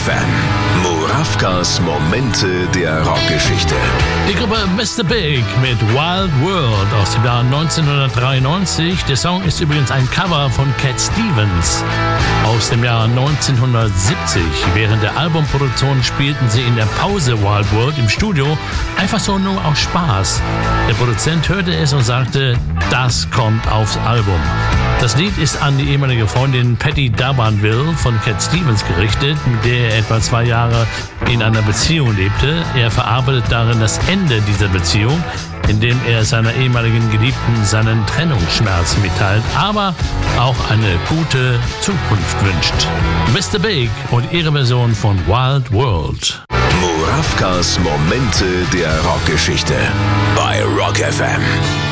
FM. Murawkas Momente der Rockgeschichte. Die Gruppe Mr. Big mit Wild World aus dem Jahr 1993. Der Song ist übrigens ein Cover von Cat Stevens aus dem Jahr 1970. Während der Albumproduktion spielten sie in der Pause Wild World im Studio, einfach so nur aus Spaß. Der Produzent hörte es und sagte, das kommt aufs Album. Das Lied ist an die ehemalige Freundin Patty D'Urbanville von Cat Stevens gerichtet, mit der er etwa 2 Jahre in einer Beziehung lebte. Er verarbeitet darin das Ende dieser Beziehung, indem er seiner ehemaligen Geliebten seinen Trennungsschmerz mitteilt, aber auch eine gute Zukunft wünscht. Mr. Big und ihre Version von Wild World. Murawkas Momente der Rockgeschichte bei Rock FM.